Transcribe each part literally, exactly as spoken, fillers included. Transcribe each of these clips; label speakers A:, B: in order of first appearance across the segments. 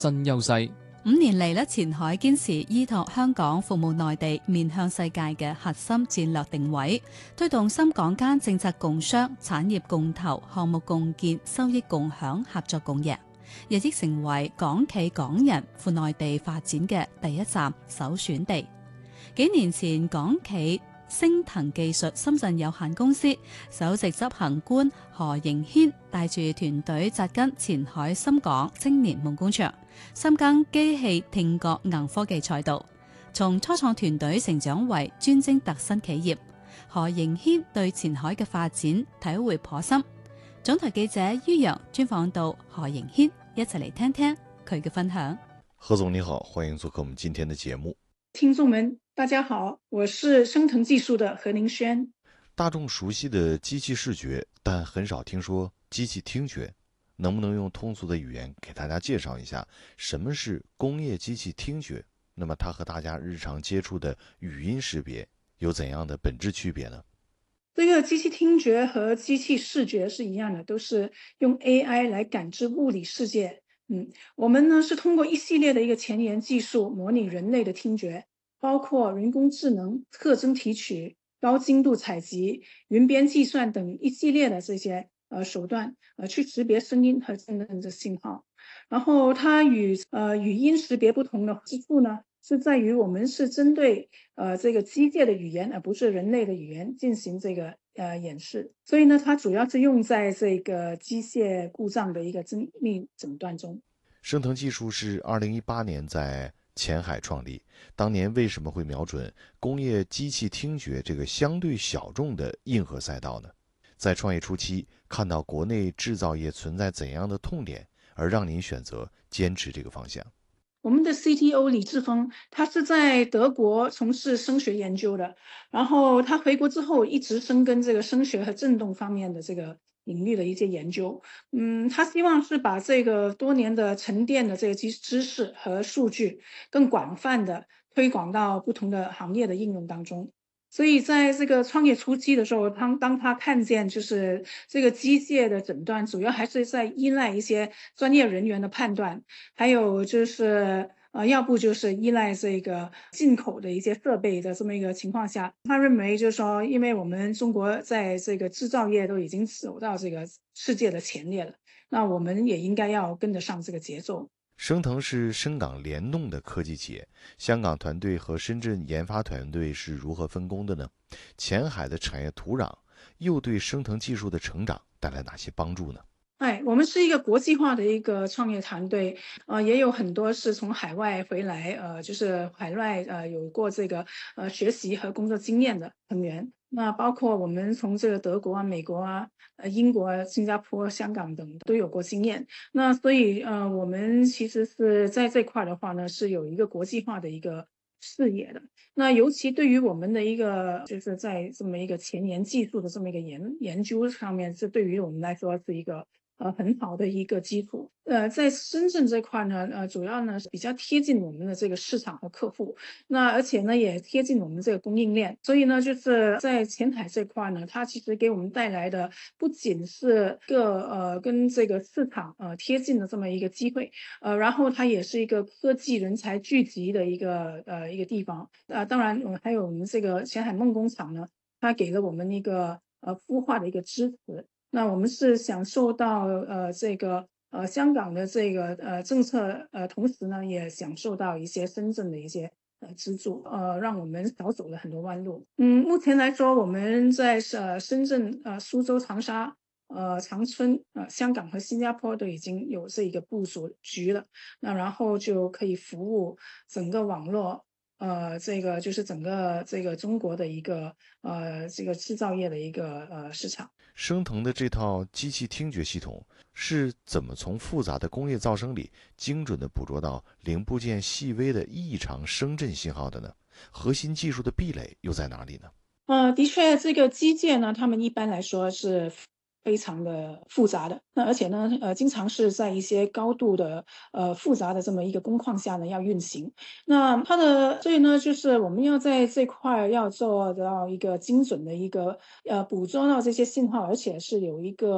A: 真優勢。
B: 五年嚟咧，前海堅持依託香港服務內地、面向世界嘅核心戰略定位，推動深港間政策共商、產業共投、項目共建、收益共享、合作共贏，日益成為港企港人赴內地發展嘅第一站、首選地。幾年前，港企昇騰技術深圳有限公司首席執行官何迎軒帶住團隊扎根前海深港青年夢工場，深耕機器、聽覺、硬科技賽道，從初創團隊成長為專精特新企業。何迎軒對前海嘅發展體會頗深。總台記者于洋專訪到何迎軒，一齊嚟聽聽佢嘅分享。
C: 何總你好，歡迎做客我們今天的節目。
D: 聽眾們大家好，我是昇騰技術的何迎軒。
C: 大眾熟悉的機器視覺，但很少聽說機器聽覺，能不能用通俗的語言給大家介紹一下什麼是工業機器聽覺？那麼它和大家日常接觸的語音識別有怎樣的本質區別呢？
D: 這個機器聽覺和機器視覺是一樣的，都是用 A I 來感知物理世界。嗯，我們呢是通過一系列的一個前沿技術模擬人類的聽覺，包括人工智能、特徵提取、高精度採集、雲邊計算等一系列的這些呃手段，呃去識別聲音和真正的信號。然後它與呃語音識別不同的之處呢，是在於我們是針對呃這個機械的語言，而不是人類的語言進行這個呃演示。所以呢，它主要是用在這個機械故障的一個精密診斷中。
C: 昇騰技術是二零一八年在前海創立，當年為什麼會瞄準工業機器聽覺這個相對小眾的硬核賽道呢？在創業初期，看到國內製造業存在怎樣的痛點，而讓您選擇堅持這個方向？
D: 我們的 C T O 李志峰，他是在德國從事聲學研究的，然後他回國之後一直深耕這個聲學和振動方面的這個領域的一些研究。嗯，他希望是把這個多年的沉澱的這個知知識和數據更廣泛的推廣到不同的行業的應用當中。所以在這個創業初期的時候，當當他看見就是這個機械的診斷主要還是在依賴一些專業人員的判斷，還有就是呃，要不就是依賴這個進口的一些設備的這麼一個情況下，他認為就是說，因為我們中國在這個製造業都已經走到這個世界的前列了，那我們也應該要跟得上這個節奏。
C: 昇騰是深港聯動的科技企業，香港團隊和深圳研發團隊是如何分工的呢？前海的產業土壤又對昇騰技術的成長帶來哪些幫助呢？
D: 哎，我們是一個國際化的一個創業團隊，呃，也有很多是從海外回來，呃，就是海外呃有過這個呃學習和工作經驗的成員。那包括我們從這個德國啊、美國啊、呃英國啊、新加坡、香港等都有過經驗。那所以呃，我們其實是在這塊的話呢，是有一個國際化的一個視野的。那尤其對於我們的一個就是在這麼一個前沿技術的這麼一個研研究上面，這對於我們來說是一個呃，很好的一個基礎。呃，在深圳這塊呢，呃，主要呢是比較貼近我們的這個市場和客戶，那而且呢也貼近我們這個供應鏈。所以呢，就是在前海這塊呢，它其實給我們帶來的不僅是個呃跟這個市場呃貼近的這麼一個機會，呃，然後它也是一個科技人才聚集的一個呃一個地方。呃，當然，呃，還有我們這個前海夢工廠呢，它給了我們一個呃孵化的一個支持。那我們是享受到呃這個呃香港的這個呃政策，呃同時呢也享受到一些深圳的一些呃資助，呃讓我們少走了很多彎路。嗯，目前來說我們在呃深圳、呃蘇州、長沙、呃長春、呃香港和新加坡都已經有這一個部署局了，那然後就可以服務整個網絡。呃，這個就是整個這個中國的一個呃這個製造業的一個呃市場。
C: 昇騰的這套機器聽覺系統是怎麼從複雜的工業噪聲裏精準地捕捉到零部件細微的異常聲振信號的呢？核心技術的壁壘又在哪裏呢？
D: 呃，的確，這個機械呢，他們一般來說是非常的複雜的，那而且呢，呃，經常是在一些高度的呃複雜的這麼一個工況下呢要運行。那它的所以呢，就是我們要在這塊要做到一個精準的一個呃捕捉到這些信號，而且是有一個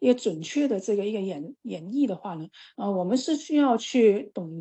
D: 一个准确的这个一个演演绎的话呢，呃，我们是需要去懂